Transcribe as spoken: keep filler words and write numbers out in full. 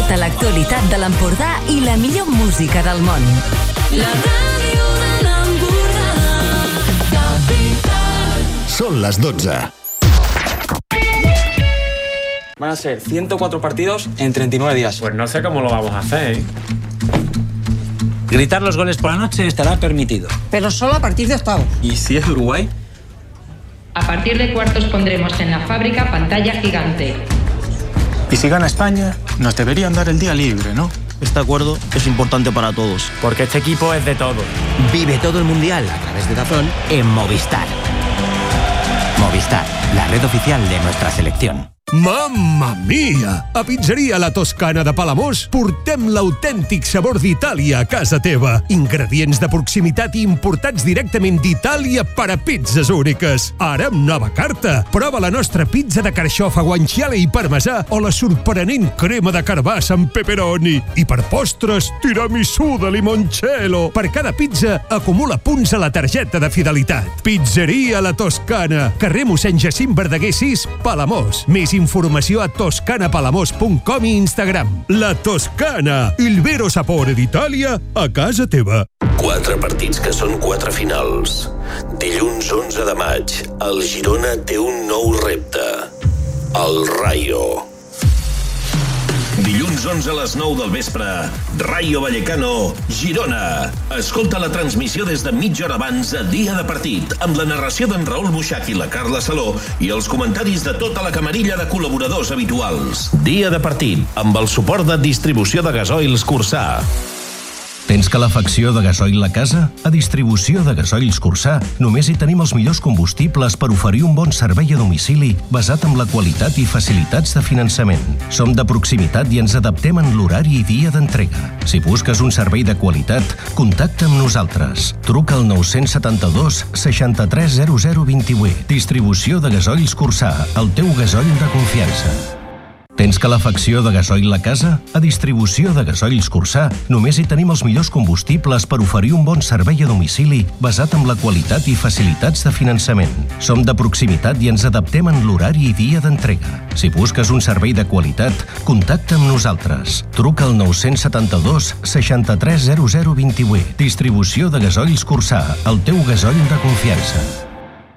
Tota l'actualitat de l'Empordà i la millor música del món. La ràdio de l'Empordà, Capital. Són les dotze. Van a ser ciento cuatro partidos en treinta y nueve días. Pues no sé cómo lo vamos a hacer, ¿eh? Gritar los goles por la noche estará permitido. Pero solo a partir de octavos. ¿Y si es de Uruguay? A partir de cuartos pondremos en la fábrica pantalla gigante. Y si gana España, nos deberían dar el día libre, ¿no? Este acuerdo es importante para todos. Porque este equipo es de todos. Vive todo el Mundial a través de DAZN en Movistar. Movistar, la red oficial de nuestra selección. Mamma mia! A Pizzeria La Toscana de Palamós portem l'autèntic sabor d'Itàlia a casa teva. Ingredients de proximitat i importats directament d'Itàlia per a pizzas úniques. Ara amb nova carta. Prova la nostra pizza de carxofa, guanciale i parmesà o la sorprenent crema de carbassa amb pepperoni. I per postres, tiramisú de limoncello. Per cada pizza, acumula punts a la targeta de fidelitat. Pizzeria La Toscana. Carrer Mossèn Jacint Verdaguer sis, Palamós. Més informació a toscana palamós punt com i Instagram. La Toscana, il vero sapore d'Itàlia a casa teva. Quatre partits que són quatre finals. Dilluns onze de maig, el Girona té un nou repte. El Rayo. Dilluns onze a les nou del vespre, Rayo Vallecano, Girona. Escolta la transmissió des de mitja hora abans a dia de partit, amb la narració d'en Raül Buixach i la Carla Saló i els comentaris de tota la camarilla de col·laboradors habituals. Dia de partit, amb el suport de distribució de gasoils Cursà. Tens calefacció de gasoil a casa? A Distribució de Gasoils Cursà només hi tenim els millors combustibles per oferir un bon servei a domicili basat en la qualitat i facilitats de finançament. Som de proximitat i ens adaptem en l'horari i dia d'entrega. Si busques un servei de qualitat, contacta amb nosaltres. Truca al nou setanta-dos seixanta-tres zero zero vint-i-vuit. Distribució de Gasoils Cursà, el teu gasoil de confiança. Tens calefacció de gasoil a casa? A Distribució de Gasoils Cursà només hi tenim els millors combustibles per oferir un bon servei a domicili basat en la qualitat i facilitats de finançament. Som de proximitat i ens adaptem en l'horari i dia d'entrega. Si busques un servei de qualitat, contacta amb nosaltres. Truca al nou setanta-dos seixanta-tres zero zero vint-i-vuit. Distribució de Gasoils Cursà, el teu gasoil de confiança.